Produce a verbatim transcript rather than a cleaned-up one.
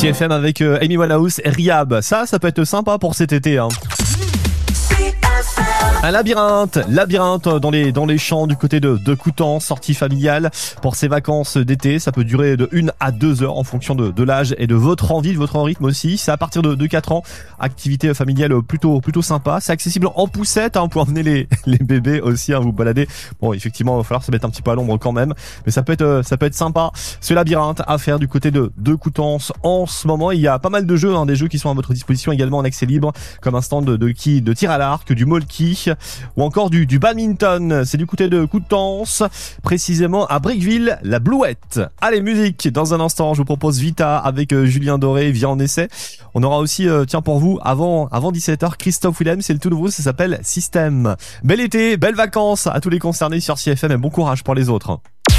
C F M avec euh, Amy Winehouse et Rihab. Ça, ça peut être sympa pour cet été, hein. Un labyrinthe, labyrinthe dans les dans les champs du côté de, de Coutances, sortie familiale pour ces vacances d'été. Ça peut durer de une à deux heures en fonction de, de l'âge et de votre envie, de votre rythme aussi. C'est à partir de, de quatre ans. Activité familiale plutôt plutôt sympa. C'est accessible en poussette, hein, pour emmener les les bébés aussi, hein, vous balader. Bon, effectivement, il va falloir se mettre un petit peu à l'ombre quand même, mais ça peut être ça peut être sympa. Ce labyrinthe à faire du côté de de Coutances en ce moment. Il y a pas mal de jeux, hein, des jeux qui sont à votre disposition également en accès libre, comme un stand de de, qui, de tir à l'arc, du molki ou encore du, du badminton. C'est du côté de Coutances, précisément à Briqueville, la Blouette. Allez, musique, dans un instant, je vous propose Vita avec euh, Julien Doré, Viens en essai. On aura aussi, euh, tiens pour vous, avant avant dix-sept heures, Christophe Willem, c'est le tout nouveau, ça s'appelle Système. Bel été, belles vacances à tous les concernés sur C F M et bon courage pour les autres.